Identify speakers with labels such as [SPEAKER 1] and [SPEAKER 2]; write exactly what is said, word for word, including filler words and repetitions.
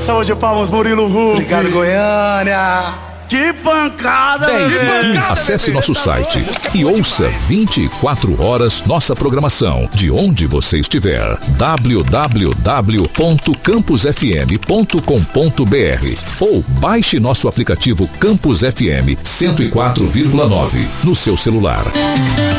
[SPEAKER 1] Saúde, palmas, Murilo Huck.
[SPEAKER 2] Obrigado, Goiânia.
[SPEAKER 1] Que pancada,
[SPEAKER 3] dez.
[SPEAKER 1] bebê.
[SPEAKER 3] Acesse nosso site e ouça vinte e quatro horas nossa programação, de onde você estiver. w w w ponto campus f m ponto com ponto b r ou baixe nosso aplicativo Campus F M cento e quatro vírgula nove no seu celular.